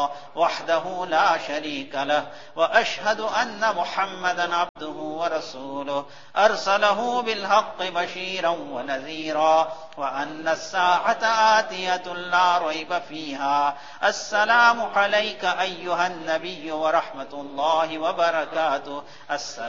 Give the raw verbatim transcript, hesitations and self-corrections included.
वहदहु ला शरीक लह व अशहदु अन्न मुहम्मदन अब्दुहु व रसूलुहु अरसलहु बिल हक़्क़ि बशीरन व नज़ीरा व अन्न अस्साअत आतियतुन ला रैब फीहा। अस्सलामु अलैका अय्युहन नबिय्यु व रहमतुल्लाहि व बरकातुहु।